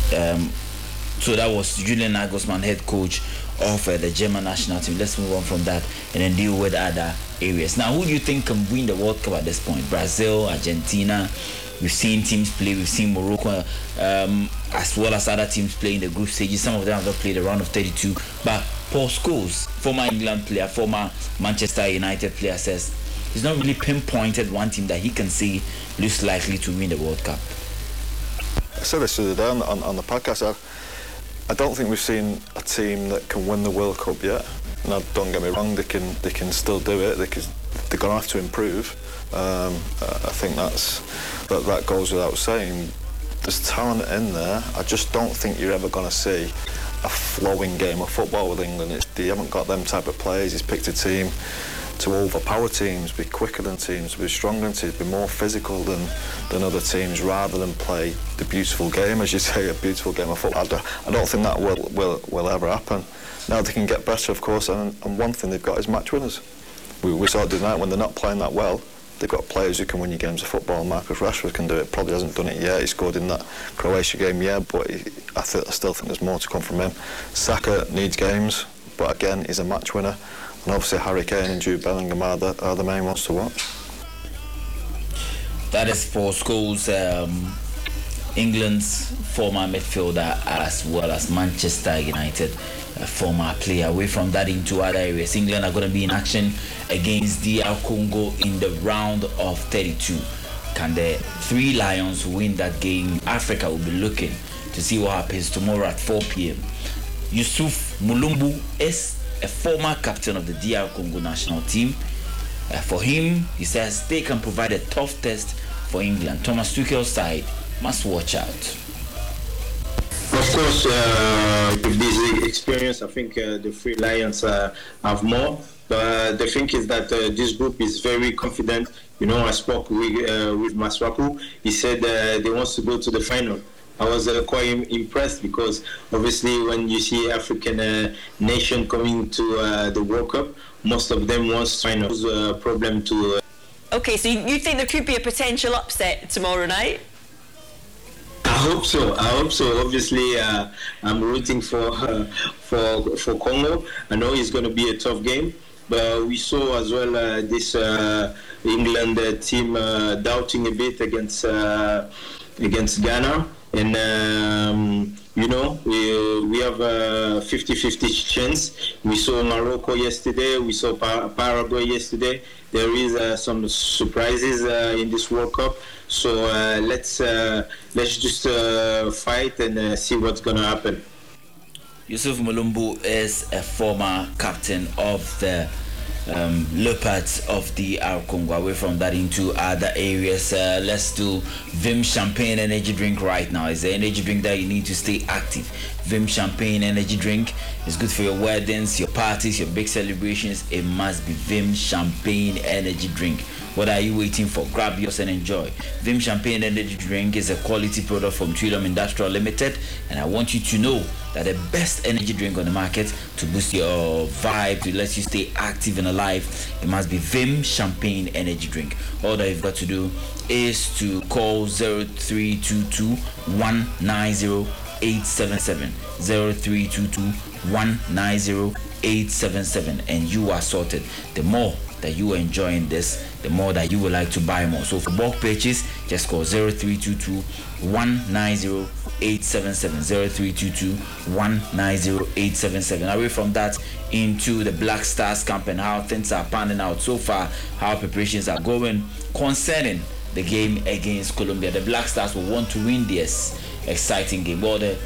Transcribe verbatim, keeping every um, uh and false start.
Um, so that was Julian Nagelsmann, head coach of uh, the German national team. Let's move on from that and then deal with other areas. Now, who do you think can win the World Cup at this point? Brazil, Argentina. We've seen teams play. We've seen Morocco, um, as well as other teams play in the group stages. Some of them have not played the round of thirty-two. But Paul Scholes, former England player, former Manchester United player, says he's not really pinpointed one team that he can see looks likely to win the World Cup. I said this the other day on, on, on the podcast. I, I don't think we've seen a team that can win the World Cup yet. Now, don't get me wrong, they can they can still do it. They can, they're going to have to improve. Um, I think that's that that goes without saying. There's talent in there. I just don't think you're ever going to see a flowing game of football with England. It's, they haven't got them type of players. He's picked a team to overpower teams, be quicker than teams, be stronger than teams, be more physical than, than other teams, rather than play the beautiful game, as you say, a beautiful game of football. I don't, I don't think that will, will will ever happen. Now they can get better, of course, and, and one thing they've got is match winners. We, we saw it tonight when they're not playing that well. They've got players who can win you games of football. Marcus Rashford can do it. Probably hasn't done it yet. He scored in that Croatia game, yeah, but he, I, th- I still think there's more to come from him. Saka needs games, but again, he's a match winner. And obviously Harry Kane and Jude Bellingham are the, are the main ones to watch. That is for Scholes, um, England's former midfielder, as well as Manchester United a former player. Away from that into other areas, England are going to be in action against D R Congo in the round of thirty-two. Can the three Lions win that game? Africa will be looking to see what happens tomorrow at four p.m. Yusuf Mulumbu is a former captain of the D R Congo national team. Uh, for him, he says they can provide a tough test for England. Thomas Tuchel's side must watch out. Of course, uh, with this experience, I think uh, the Three Lions uh, have more. But the thing is that uh, this group is very confident. You know, I spoke with, uh, with Maswaku. He said uh, they want to go to the final. I was uh, quite impressed because obviously when you see African uh, nation coming to uh, the World Cup, most of them want final. It's a problem to... Uh... Okay, so you think there could be a potential upset tomorrow night? I hope so. I hope so. Obviously, uh, I'm rooting for uh, for for Congo. I know it's going to be a tough game, but we saw as well uh, this uh, England uh, team uh, doubting a bit against uh, against Ghana, and um, you know we we have a fifty-fifty chance. We saw Morocco yesterday. We saw Par- Paraguay yesterday. There is uh, some surprises uh, in this World Cup. So uh, let's uh, let's just uh, fight and uh, see what's gonna happen. Yusuf Mulumbu is a former captain of the um, Leopards of D R Congo. Away from that into other areas, uh, let's do Vim Champagne energy drink right now. It's the energy drink that you need to stay active. Vim Champagne energy drink is good for your weddings, your parties, your big celebrations. It must be Vim Champagne energy drink. What are you waiting for? Grab yours and enjoy. Vim Champagne energy drink is a quality product from Trillium Industrial Limited, and I want you to know that the best energy drink on the market to boost your vibe, to let you stay active and alive, it must be Vim Champagne energy drink. All that you've got to do is to call zero three two two, one nine zero eight seven seven zero three two two, one nine zero eight seven seven and you are sorted. The more that you are enjoying this, the more that you would like to buy more. So for bulk purchase, just call zero three two two, one nine zero eight seven seven zero three two two, one nine zero eight seven seven. Away from that into the Black Stars camp and how things are panning out so far, how preparations are going concerning the game against Colombia. The Black Stars will want to win this exciting game. Well, the